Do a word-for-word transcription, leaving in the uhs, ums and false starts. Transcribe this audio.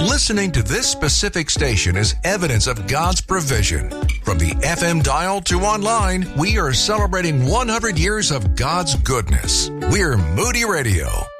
Listening to this specific station is evidence of God's provision. From the F M dial to online, we are celebrating one hundred years of God's goodness. We're Moody Radio.